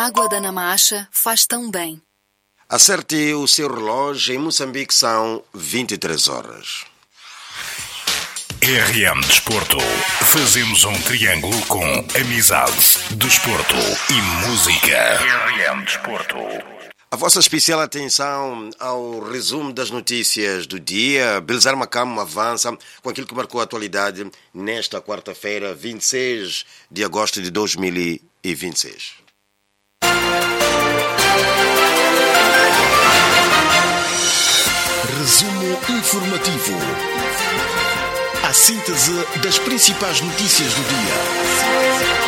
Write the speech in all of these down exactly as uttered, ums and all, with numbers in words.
água da Namacha faz tão bem. Acerte o seu relógio. Em Moçambique são vinte e três horas. R M Desporto. Fazemos um triângulo com amizade, desporto e música. R M Desporto. A vossa especial atenção ao resumo das notícias do dia. Belzar Macamo avança com aquilo que marcou a atualidade nesta quarta-feira, vinte e seis de agosto de dois mil e vinte e seis. Resumo informativo. A síntese das principais notícias do dia.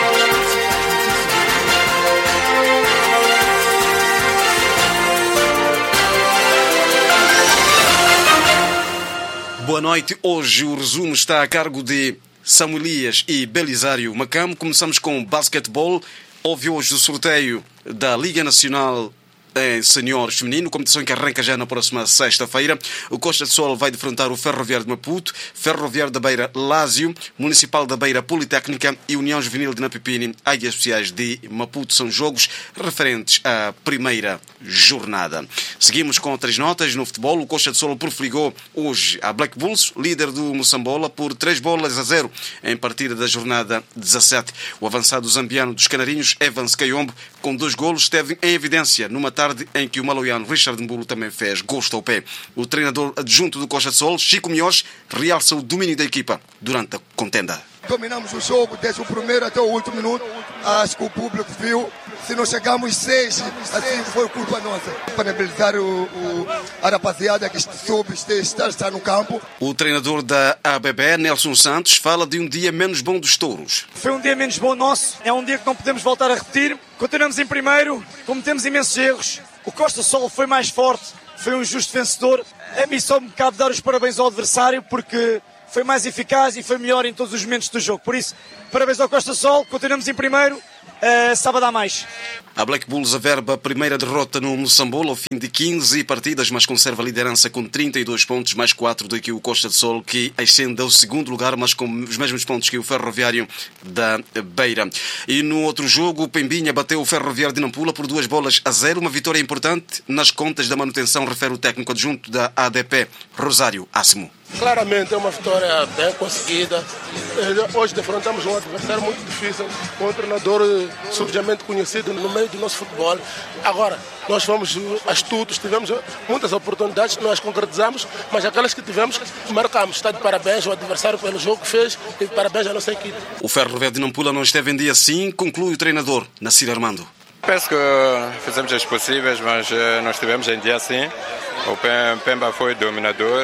Boa noite. Hoje o resumo está a cargo de Samuel Elias e Belisário Macamo. Começamos com o basquetebol. Houve hoje o sorteio da Liga Nacional em Seniores Feminino, competição que arranca já na próxima sexta-feira. O Costa de Sol vai defrontar o Ferroviário de Maputo, Ferroviário da Beira Lásio, Municipal da Beira Politécnica e União Juvenil de Napipini, Águias Especiais de Maputo. São jogos referentes à primeira jornada. Seguimos com outras notas no futebol. O Costa de Sol profeligou hoje a Black Bulls, líder do Moçambola, por três bolas a zero em partida da jornada dezassete. O avançado zambiano dos Canarinhos, Evans Caiombo, com dois golos, esteve em evidência numa tarde em que o maloiano Richard Mbulo também fez gosto ao pé. O treinador adjunto do Costa de Sol, Chico Minhoz, realça o domínio da equipa durante a contenda. Dominamos o jogo desde o primeiro até o último minuto. Acho que o público viu. Se não chegamos seis, assim foi culpa nossa. Parabenizar o, o, a rapaziada que soube estar, estar no campo. O treinador da A B B, Nelson Santos, fala de um dia menos bom dos touros. Foi um dia menos bom nosso. É um dia que não podemos voltar a repetir. Continuamos em primeiro, cometemos imensos erros. O Costa Sol foi mais forte, foi um justo vencedor. A mim só me cabe dar os parabéns ao adversário porque foi mais eficaz e foi melhor em todos os momentos do jogo. Por isso, parabéns ao Costa Sol, continuamos em primeiro, uh, sábado há mais. A Black Bulls averba a primeira derrota no Moçambola ao fim de quinze partidas, mas conserva a liderança com trinta e dois pontos, mais quatro do que o Costa de Sol, que ascende ao segundo lugar, mas com os mesmos pontos que o Ferroviário da Beira. E no outro jogo, o Pembinha bateu o Ferroviário de Nampula por duas bolas a zero, uma vitória importante nas contas da manutenção, refere o técnico adjunto da A D P, Rosário Assimo. Claramente é uma vitória bem conseguida. Hoje defrontamos um adversário muito difícil, um treinador subjamente conhecido no meio do nosso futebol. Agora, nós fomos astutos, tivemos muitas oportunidades que nós concretizamos, mas aquelas que tivemos, marcamos. Está de parabéns ao adversário pelo jogo que fez e parabéns à nossa equipe. O Ferroviário de Nampula não esteve em dia assim, conclui o treinador, Nassir Armando. Penso que fizemos as possíveis, mas não estivemos em dia assim. O Pemba foi dominador.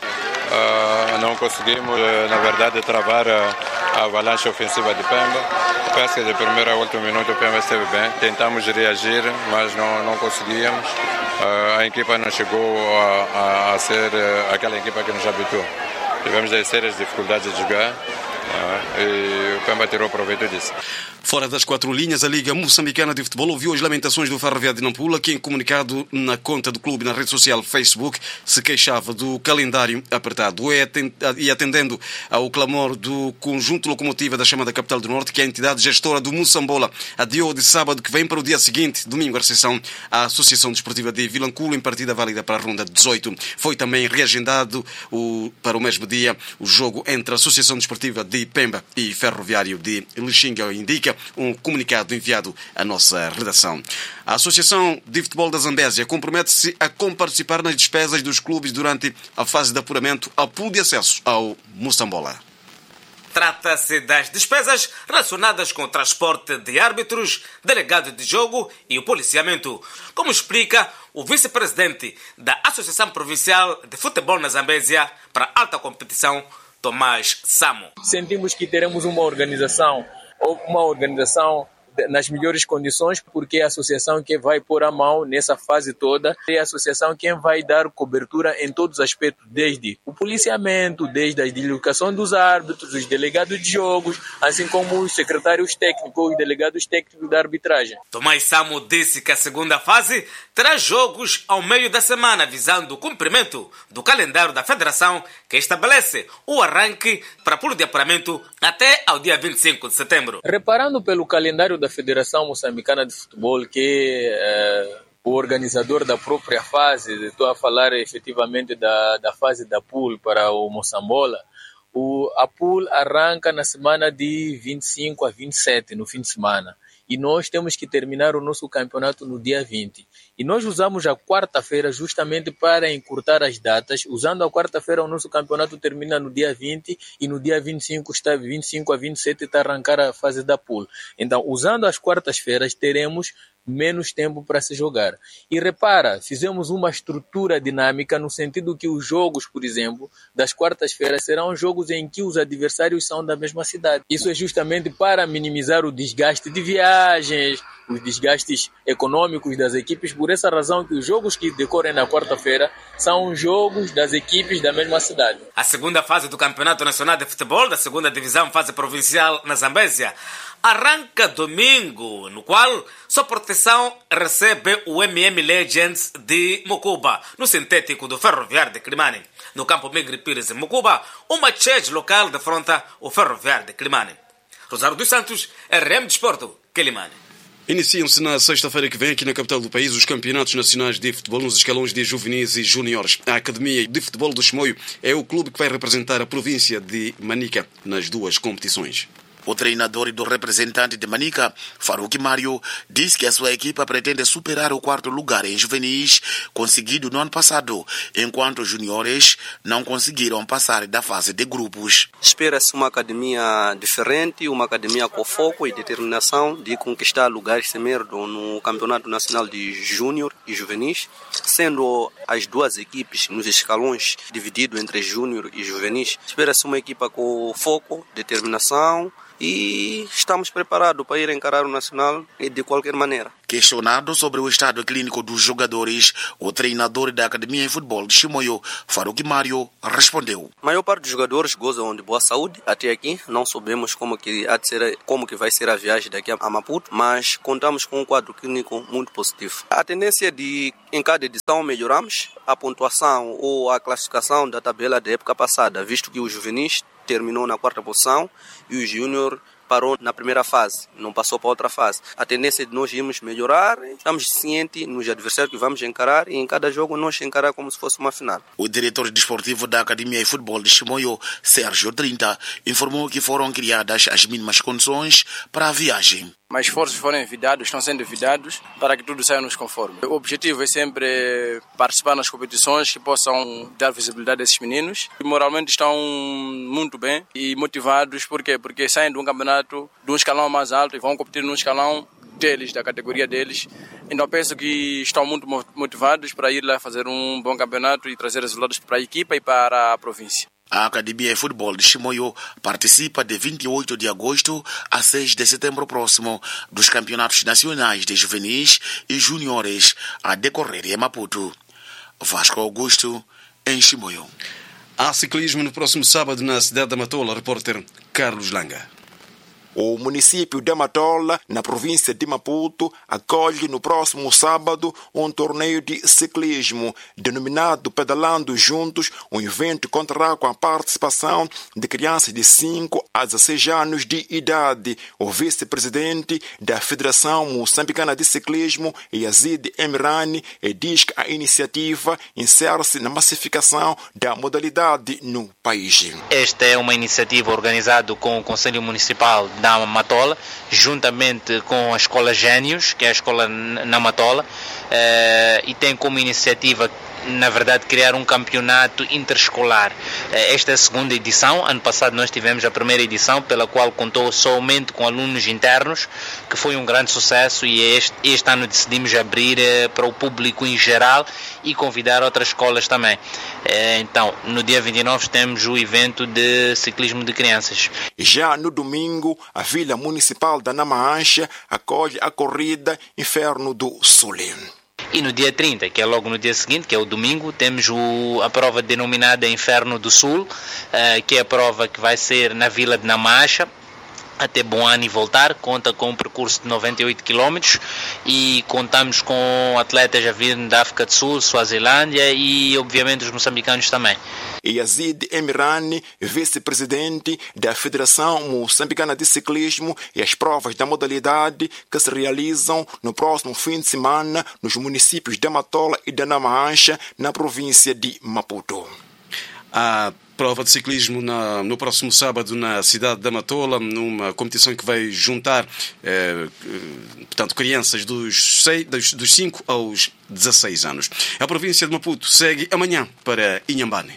Uh, não conseguimos, uh, na verdade, travar a, a avalanche ofensiva de Pemba. Penso que de primeiro a último minuto o Pemba esteve bem. Tentamos reagir, mas não, não conseguíamos. Uh, a equipa não chegou a, a, a ser uh, aquela equipa que nos habituou. Tivemos sérias dificuldades de jogar uh, e o Pemba tirou proveito disso. Fora das quatro linhas, a Liga Moçambicana de Futebol ouviu as lamentações do Ferroviário de Nampula, que em comunicado na conta do clube na rede social Facebook se queixava do calendário apertado. E atendendo ao clamor do conjunto locomotiva da chamada Capital do Norte, que é a entidade gestora do Moçambola adiou de sábado que vem para o dia seguinte, domingo, a recepção à Associação Desportiva de Vilanculo, em partida válida para a ronda dezoito. Foi também reagendado o, para o mesmo dia o jogo entre a Associação Desportiva de Pemba e Ferroviário de Lixinga, indica um comunicado enviado à nossa redação. A Associação de Futebol da Zambésia compromete-se a comparticipar nas despesas dos clubes durante a fase de apuramento ao pool de acesso ao Moçambola. Trata-se das despesas relacionadas com o transporte de árbitros, delegado de jogo e o policiamento, como explica o vice-presidente da Associação Provincial de Futebol na Zambésia para a Alta Competição, Tomás Samo. Sentimos que teremos uma organização ou uma organização nas melhores condições, porque é a associação que vai pôr a mão nessa fase toda, é a associação que vai dar cobertura em todos os aspectos, desde o policiamento, desde a deslocação dos árbitros, os delegados de jogos, assim como os secretários técnicos, os delegados técnicos da arbitragem. Tomás Samo disse que a segunda fase terá jogos ao meio da semana, visando o cumprimento do calendário da Federação, que estabelece o arranque para pulo de apuramento até ao dia vinte e cinco de setembro. Reparando pelo calendário da Federação Moçambicana de Futebol, que é o organizador da própria fase, estou a falar efetivamente da, da fase da pool para o Moçambola. O, a pool arranca na semana de vinte e cinco a vinte e sete, no fim de semana. E nós temos que terminar o nosso campeonato no dia vinte. E nós usamos a quarta-feira justamente para encurtar as datas. Usando a quarta-feira, o nosso campeonato termina no dia vinte e no dia vinte e cinco, está vinte e cinco a vinte e sete está a arrancar a fase da pool. Então, usando as quartas-feiras, teremos menos tempo para se jogar. E repara, fizemos uma estrutura dinâmica no sentido que os jogos, por exemplo, das quartas-feiras serão jogos em que os adversários são da mesma cidade. Isso é justamente para minimizar o desgaste de viagens, os desgastes econômicos das equipes. Por essa razão que os jogos que decorrem na quarta-feira são jogos das equipes da mesma cidade. A segunda fase do Campeonato Nacional de Futebol da segunda Divisão Fase Provincial na Zambésia arranca domingo, no qual sua proteção recebe o M M Legends de Mocuba, no sintético do Ferroviário de Climane. No campo Migre Pires em Mocuba, uma chege local defronta o Ferroviário de Climane. Rosário dos Santos, R M Desporto, Climane. Iniciam-se na sexta-feira que vem aqui na capital do país os campeonatos nacionais de futebol nos escalões de juvenis e júniores. A Academia de Futebol do Chimoio é o clube que vai representar a província de Manica nas duas competições. O treinador e do representante de Manica, Farouk Mário, diz que a sua equipa pretende superar o quarto lugar em juvenis conseguido no ano passado, enquanto os juniores não conseguiram passar da fase de grupos. Espera-se uma academia diferente, uma academia com foco e determinação de conquistar lugares semeros no Campeonato Nacional de Júnior e Juvenis, sendo as duas equipes nos escalões divididos entre júnior e juvenis. Espera-se uma equipa com foco, determinação, e estamos preparados para ir encarar o Nacional de qualquer maneira. Questionado sobre o estado clínico dos jogadores, o treinador da Academia de Futebol de Chimoio, Farouk Mário, respondeu. A maior parte dos jogadores gozam de boa saúde. Até aqui não sabemos como que, há de ser, como que vai ser a viagem daqui a Maputo, mas contamos com um quadro clínico muito positivo. A tendência é de, em cada edição, melhoramos a pontuação ou a classificação da tabela da época passada, visto que os juvenis terminou na quarta posição e o Júnior parou na primeira fase, não passou para outra fase. A tendência de nós irmos melhorar, estamos cientes nos adversários que vamos encarar e em cada jogo nós encarar como se fosse uma final. O diretor desportivo da Academia de Futebol de Chimoio, Sérgio Trinta, informou que foram criadas as mínimas condições para a viagem. Mais esforços foram enviados, estão sendo enviados para que tudo saia nos conforme. O objetivo é sempre participar nas competições que possam dar visibilidade a esses meninos. E moralmente estão muito bem e motivados. Por quê? Porque saem de um campeonato de um escalão mais alto e vão competir num escalão deles, da categoria deles. Então penso que estão muito motivados para ir lá fazer um bom campeonato e trazer resultados para a equipa e para a província. A Academia de Futebol de Chimoio participa de vinte e oito de agosto a seis de setembro próximo dos campeonatos nacionais de juvenis e juniores a decorrer em Maputo. Vasco Augusto, em Chimoio. Há ciclismo no próximo sábado na cidade da Matola. Repórter Carlos Langa. O município de Matola, na província de Maputo, acolhe no próximo sábado um torneio de ciclismo denominado Pedalando Juntos. O evento contará com a participação de crianças de cinco a dezesseis anos de idade. O vice-presidente da Federação Moçambicana de Ciclismo, Yazid Emirani, diz que a iniciativa insere-se na massificação da modalidade no país. Esta é uma iniciativa organizada com o Conselho Municipal da Matola, juntamente com a Escola Gênios, que é a escola na Matola, eh, e tem como iniciativa, na verdade, criar um campeonato interescolar. Esta é a segunda edição. Ano passado nós tivemos a primeira edição, pela qual contou somente com alunos internos, que foi um grande sucesso, e este, este ano decidimos abrir eh, para o público em geral e convidar outras escolas também. Eh, então, no dia vinte e nove temos o evento de ciclismo de crianças. Já no domingo, a Vila Municipal da Namaancha acolhe a corrida Inferno do Sul. E no dia trinta, que é logo no dia seguinte, que é o domingo, temos o, a prova denominada Inferno do Sul, uh, que é a prova que vai ser na Vila de Namacha, até Boane e voltar, conta com um percurso de noventa e oito quilômetros e contamos com atletas a vir da África do Sul, Suazilândia e obviamente os moçambicanos também. Yazid Emirani, vice-presidente da Federação Moçambicana de Ciclismo, e as provas da modalidade que se realizam no próximo fim de semana nos municípios de Matola e de Namaancha, na província de Maputo. A prova de ciclismo na, no próximo sábado na cidade da Matola, numa competição que vai juntar eh, portanto, crianças dos, seis, dos, dos cinco aos dezasseis anos. A província de Maputo segue amanhã para Inhambane.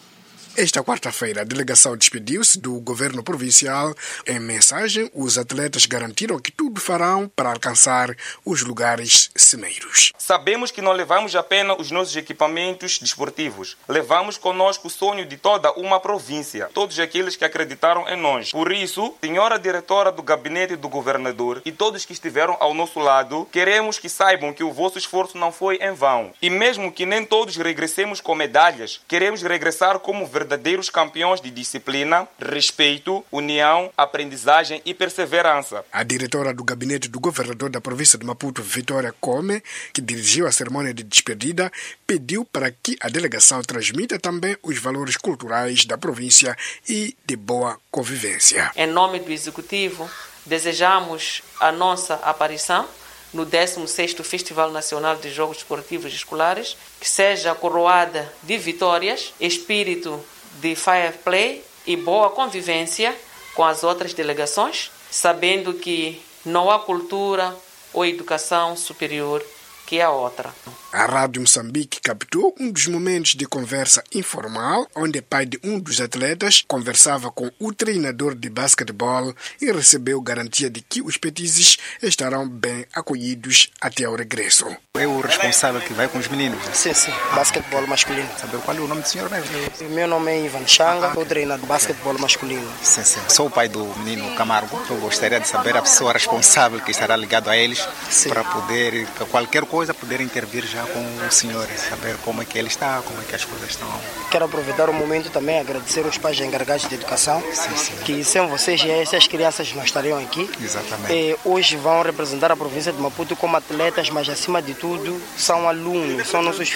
Esta quarta-feira, a delegação despediu-se do governo provincial. Em mensagem, os atletas garantiram que tudo farão para alcançar os lugares cimeiros. Sabemos que não levamos apenas os nossos equipamentos desportivos. Levamos conosco o sonho de toda uma província, todos aqueles que acreditaram em nós. Por isso, senhora diretora do gabinete do governador e todos que estiveram ao nosso lado, queremos que saibam que o vosso esforço não foi em vão. E mesmo que nem todos regressemos com medalhas, queremos regressar como verdadeiros verdadeiros campeões de disciplina, respeito, união, aprendizagem e perseverança. A diretora do gabinete do governador da província de Maputo, Vitória Come, que dirigiu a cerimônia de despedida, pediu para que a delegação transmita também os valores culturais da província e de boa convivência. Em nome do Executivo, desejamos a nossa aparição no décimo sexto Festival Nacional de Jogos Esportivos Escolares, que seja coroada de vitórias, espírito de fair play e boa convivência com as outras delegações, sabendo que não há cultura ou educação superior que a outra. A Rádio Moçambique captou um dos momentos de conversa informal, onde o pai de um dos atletas conversava com o treinador de basquetebol e recebeu garantia de que os petizes estarão bem acolhidos até o regresso. É o responsável que vai com os meninos? Sim, sim. Basquetebol masculino. Saber qual é o nome do senhor mesmo? O meu nome é Ivan Changa, sou treinador de basquetebol masculino. Sim, sim. Sou o pai do menino Camargo. Eu gostaria de saber a pessoa responsável que estará ligado a eles, sim, para poder, qualquer coisa, poder intervir já com o senhor, saber como é que ele está, como é que as coisas estão. Quero aproveitar o momento também e agradecer os pais encarregados de educação, sim, sim, que sem vocês essas crianças não estariam aqui. Exatamente. E hoje vão representar a província de Maputo como atletas, mas acima de tudo são alunos, são nossos